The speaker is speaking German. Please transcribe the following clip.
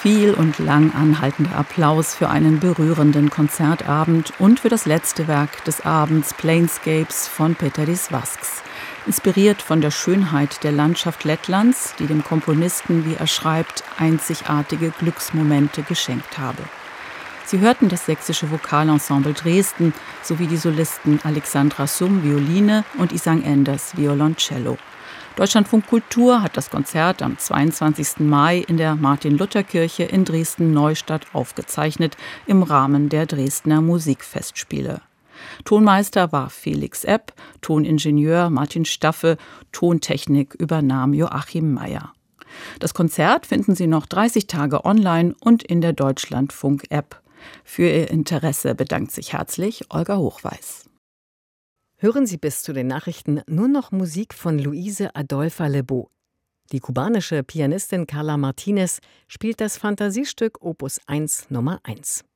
Viel und lang anhaltender Applaus für einen berührenden Konzertabend und für das letzte Werk des Abends, Planescapes von Péteris Vasks. Inspiriert von der Schönheit der Landschaft Lettlands, die dem Komponisten, wie er schreibt, einzigartige Glücksmomente geschenkt habe. Sie hörten das Sächsische Vokalensemble Dresden sowie die Solisten Alexandra Summ, Violine und Isang Enders, Violoncello. Deutschlandfunk Kultur hat das Konzert am 22. Mai in der Martin-Luther-Kirche in Dresden-Neustadt aufgezeichnet im Rahmen der Dresdner Musikfestspiele. Tonmeister war Felix Epp, Toningenieur Martin Staffe, Tontechnik übernahm Joachim Meyer. Das Konzert finden Sie noch 30 Tage online und in der Deutschlandfunk-App. Für Ihr Interesse bedankt sich herzlich Olga Hochweis. Hören Sie bis zu den Nachrichten nur noch Musik von Luise Adolfa Lebeau. Die kubanische Pianistin Carla Martinez spielt das Fantasiestück Opus 1 Nummer 1.